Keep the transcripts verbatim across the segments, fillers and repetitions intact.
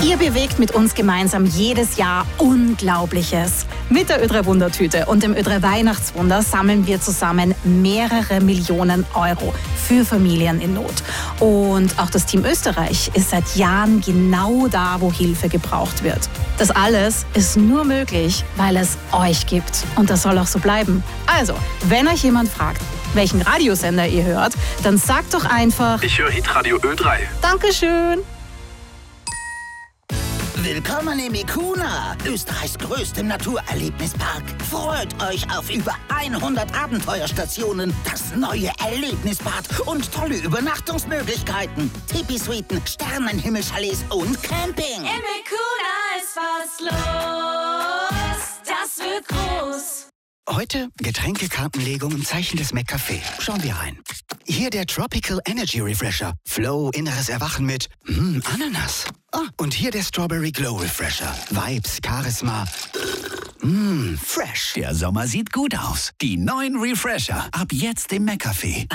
Ihr bewegt mit uns gemeinsam jedes Jahr Unglaubliches. Mit der Ö drei Wundertüte und dem Ö drei Weihnachtswunder sammeln wir zusammen mehrere Millionen Euro für Familien in Not. Und auch das Team Österreich ist seit Jahren genau da, wo Hilfe gebraucht wird. Das alles ist nur möglich, weil es euch gibt. Und das soll auch so bleiben. Also, wenn euch jemand fragt, welchen Radiosender ihr hört, dann sagt doch einfach: Ich höre Hitradio Ö drei. Dankeschön. Willkommen im Ikuna, Österreichs größtem Naturerlebnispark. Freut euch auf über hundert Abenteuerstationen, das neue Erlebnisbad und tolle Übernachtungsmöglichkeiten. Tipi-Suiten, Sternenhimmelchalets und Camping. Im Ikuna ist was los, das wird groß. Heute Getränkekartenlegung im Zeichen des McCafé. Schauen wir rein. Hier der Tropical Energy Refresher. Flow, inneres Erwachen mit mm, Ananas. Ah, und hier der Strawberry Glow Refresher. Vibes, Charisma. Mm, fresh. Der Sommer sieht gut aus. Die neuen Refresher. Ab jetzt im McCafé.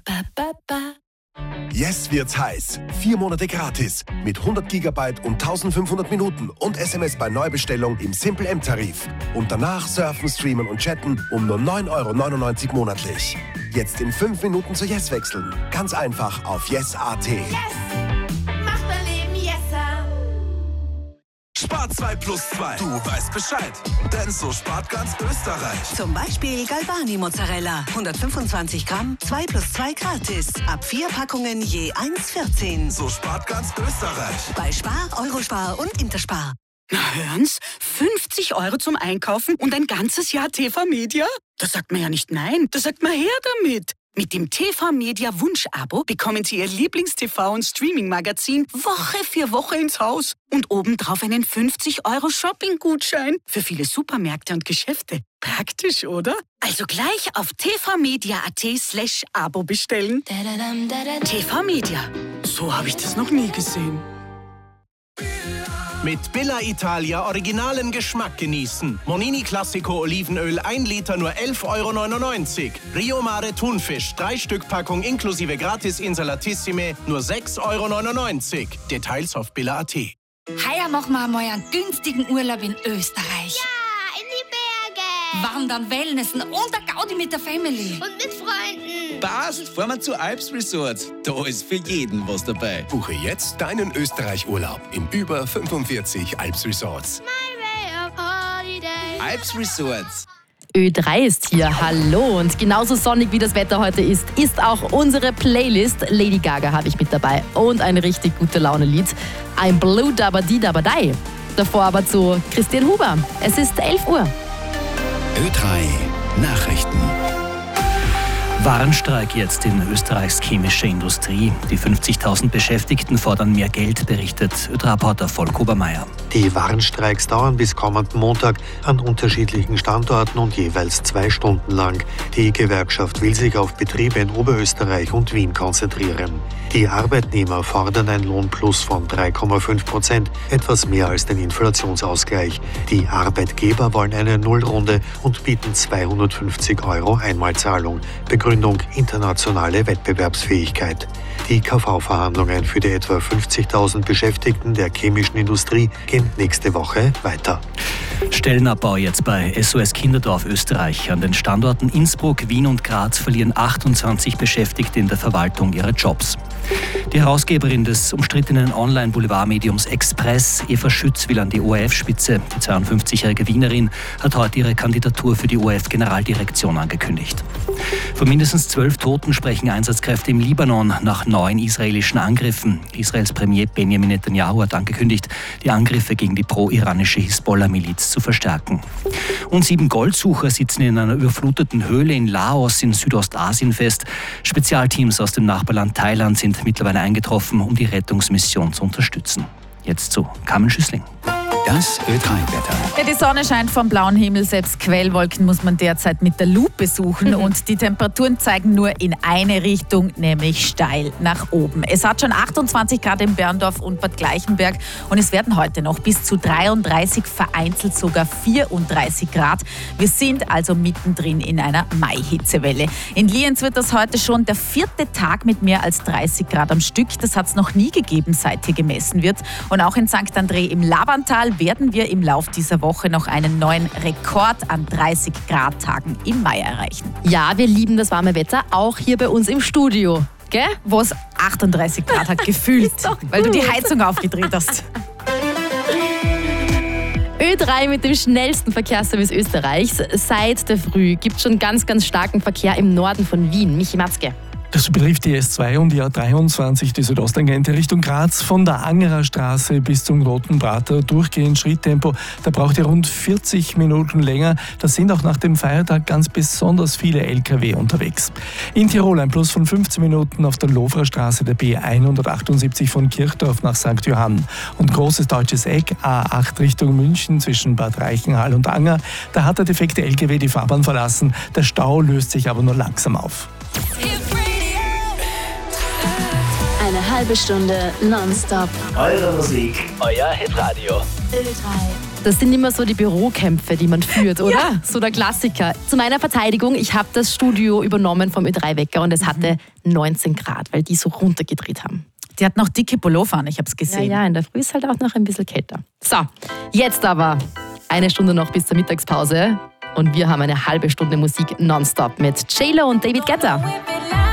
Yes wird's heiß. Vier Monate gratis mit hundert Gigabyte und eintausendfünfhundert Minuten und S M S bei Neubestellung im Simple M-Tarif. Und danach surfen, streamen und chatten um nur neun Euro neunundneunzig monatlich. Jetzt in fünf Minuten zu Yes wechseln. Ganz einfach auf yes punkt a t. Yes! Macht dein Leben yesser! Spar zwei plus zwei. Du weißt Bescheid. Denn so spart ganz Österreich. Zum Beispiel Galbani Mozzarella. hundertfünfundzwanzig Gramm, zwei plus zwei gratis. Ab vier Packungen je eins vierzehn. So spart ganz Österreich. Bei Spar, Eurospar und Interspar. Na hören's, fünfzig Euro zum Einkaufen und ein ganzes Jahr T V Media? Da sagt man ja nicht nein, da sagt man her damit. Mit dem T V Media Wunsch-Abo bekommen Sie Ihr Lieblings-T V- und Streaming-Magazin Woche für Woche ins Haus. Und obendrauf einen fünfzig Euro Shopping-Gutschein für viele Supermärkte und Geschäfte. Praktisch, oder? Also gleich auf tvmedia.at slash Abo bestellen. T V Media. So habe ich das noch nie gesehen. Mit Billa Italia originalen Geschmack genießen. Monini Classico Olivenöl ein Liter nur elf Euro neunundneunzig. Rio Mare Thunfisch drei Stück Packung inklusive Gratis Insalatissime nur sechs Euro neunundneunzig. Details auf billa punkt at. Heuer machen wir einmal einen günstigen Urlaub in Österreich. Ja, in die Berge! Wandern, Wellnessen und der Gaudi mit der Family. Und mit Freunden. Passt, fahren wir zu Alps Resorts. Da ist für jeden was dabei. Buche jetzt deinen Österreich-Urlaub in über fünfundvierzig Alps Resorts. My way of holiday. Alps Resorts. Ö drei ist hier, hallo. Und genauso sonnig wie das Wetter heute ist, ist auch unsere Playlist. Lady Gaga habe ich mit dabei und ein richtig gute Laune-Lied. Ein Blue Dabba Di Dabba Dai. Davor aber zu Christian Huber. Es ist elf Uhr. Ö drei Nachrichten. Warnstreik jetzt in Österreichs chemischer Industrie. Die fünfzigtausend Beschäftigten fordern mehr Geld, berichtet Ö drei-Reporter Volk Obermeier. Die Warnstreiks dauern bis kommenden Montag an unterschiedlichen Standorten und jeweils zwei Stunden lang. Die Gewerkschaft will sich auf Betriebe in Oberösterreich und Wien konzentrieren. Die Arbeitnehmer fordern ein Lohnplus von drei Komma fünf Prozent, etwas mehr als den Inflationsausgleich. Die Arbeitgeber wollen eine Nullrunde und bieten zweihundertfünfzig Euro Einmalzahlung. Begründung internationale Wettbewerbsfähigkeit. Die K V-Verhandlungen für die etwa fünfzigtausend Beschäftigten der chemischen Industrie gehen nächste Woche weiter. Stellenabbau jetzt bei S O S Kinderdorf Österreich. An den Standorten Innsbruck, Wien und Graz verlieren achtundzwanzig Beschäftigte in der Verwaltung ihre Jobs. Die Herausgeberin des umstrittenen Online-Boulevardmediums Express, Eva Schütz, will an die O R F-Spitze. Die zweiundfünfzigjährige Wienerin hat heute ihre Kandidatur für die O R F-Generaldirektion angekündigt. Von mindestens zwölf Toten sprechen Einsatzkräfte im Libanon nach neun israelischen Angriffen. Israels Premier Benjamin Netanyahu hat angekündigt, die Angriffe gegen die pro-iranische Hisbollah-Miliz zu verstärken. Und sieben Goldsucher sitzen in einer überfluteten Höhle in Laos in Südostasien fest. Spezialteams aus dem Nachbarland Thailand sind mittlerweile eingetroffen, um die Rettungsmission zu unterstützen. Jetzt zu Carmen Schüssling. Das Ö drei Wetter. Ja, die Sonne scheint vom blauen Himmel, selbst Quellwolken muss man derzeit mit der Lupe suchen mhm. und die Temperaturen zeigen nur in eine Richtung, nämlich steil nach oben. Es hat schon achtundzwanzig Grad in Berndorf und Bad Gleichenberg und es werden heute noch bis zu dreiunddreißig, vereinzelt sogar vierunddreißig Grad. Wir sind also mittendrin in einer Mai-Hitzewelle. In Lienz wird das heute schon der vierte Tag mit mehr als dreißig Grad am Stück. Das hat es noch nie gegeben, seit hier gemessen wird. Und auch in Sankt André im Labantal werden wir im Lauf dieser Woche noch einen neuen Rekord an dreißig Grad Tagen im Mai erreichen. Ja, wir lieben das warme Wetter, auch hier bei uns im Studio. Gell? Wo es achtunddreißig Grad hat gefühlt, weil du die Heizung aufgedreht hast. Ö drei mit dem schnellsten Verkehrsservice Österreichs. Seit der Früh gibt es schon ganz, ganz starken Verkehr im Norden von Wien. Michi Matzke. Das betrifft die S zwei und die A dreiundzwanzig, die Südosttangente Richtung Graz, von der Angerer Straße bis zum Roten Prater durchgehend Schritttempo. Da braucht ihr rund vierzig Minuten länger. Da sind auch nach dem Feiertag ganz besonders viele L K W unterwegs. In Tirol ein Plus von fünfzehn Minuten auf der Lowrer Straße der B hundertachtundsiebzig von Kirchdorf nach Sankt Johann. Und großes deutsches Eck, A acht Richtung München zwischen Bad Reichenhall und Anger. Da hat der defekte L K W die Fahrbahn verlassen. Der Stau löst sich aber nur langsam auf. Eine halbe Stunde nonstop. Eure Musik, euer Hitradio. Ö drei. Das sind immer so die Bürokämpfe, die man führt, oder? Ja. So der Klassiker. Zu meiner Verteidigung, ich habe das Studio übernommen vom Ö drei Wecker und es hatte neunzehn Grad, weil die so runtergedreht haben. Die hat noch dicke Pullover an, ich habe es gesehen. Ja, ja, in der Früh ist halt auch noch ein bisschen kälter. So, jetzt aber eine Stunde noch bis zur Mittagspause und wir haben eine halbe Stunde Musik nonstop mit J-Lo und David Guetta.